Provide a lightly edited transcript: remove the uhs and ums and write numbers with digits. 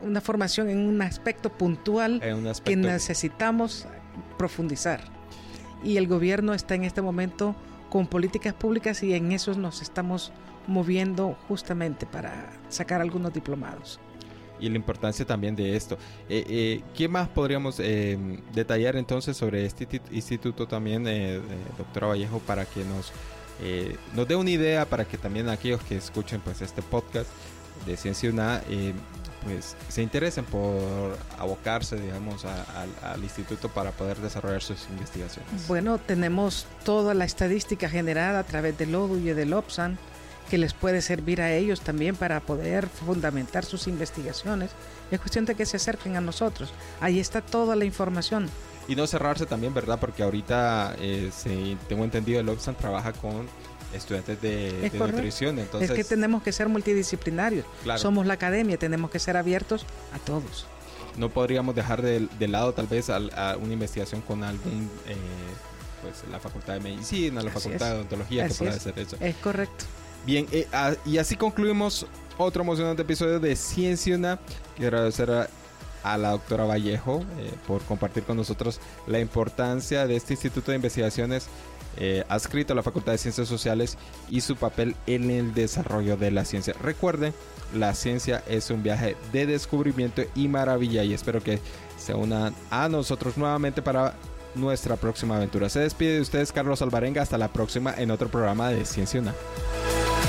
una formación en un aspecto puntual que necesitamos profundizar. Y el gobierno está en este momento con políticas públicas y en eso nos estamos moviendo justamente para sacar algunos diplomados. Y la importancia también de esto. ¿Qué más podríamos detallar entonces sobre este instituto también, doctora Vallejo, para que nos dé una idea, para que también aquellos que escuchen pues este podcast de Ciencia UNA pues se interesen por abocarse, digamos, al instituto para poder desarrollar sus investigaciones? Bueno, tenemos toda la estadística generada a través del ODU y del OPSAN, que les puede servir a ellos también para poder fundamentar sus investigaciones. Es cuestión de que se acerquen a nosotros. Ahí está toda la información. Y no cerrarse también, ¿verdad? Porque ahorita, tengo entendido, el OPSAN trabaja con estudiantes de nutrición. Entonces, es que tenemos que ser multidisciplinarios. Claro. Somos la academia, tenemos que ser abiertos a todos. No podríamos dejar de lado tal vez a una investigación con algún, pues la Facultad de Medicina, la Facultad de Odontología, que pueda hacer eso. Es correcto. Bien, y así concluimos otro emocionante episodio de Ciencia UNA. Quiero agradecer a la doctora Vallejo por compartir con nosotros la importancia de este Instituto de Investigaciones adscrito a la Facultad de Ciencias Sociales y su papel en el desarrollo de la ciencia. Recuerden, la ciencia es un viaje de descubrimiento y maravilla, y espero que se unan a nosotros nuevamente para nuestra próxima aventura. Se despide de ustedes Carlos Alvarenga. Hasta la próxima en otro programa de Ciencia UNA.